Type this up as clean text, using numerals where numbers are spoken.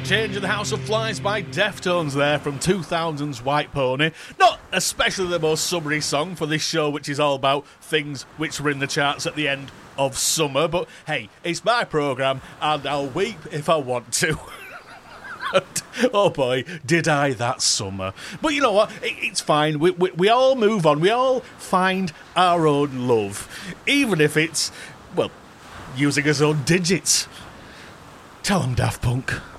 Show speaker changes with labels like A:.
A: Change in the House of Flies by Deftones there from 2000's White Pony. Not especially the most summery song for this show, which is all about things which were in the charts at the end of summer, but hey, it's my programme and I'll weep if I want to. Oh boy, did I that summer. But you know what, it's fine, we all move on, we all find our own love, even if it's, well, using his own digits. Tell them, Daft Punk.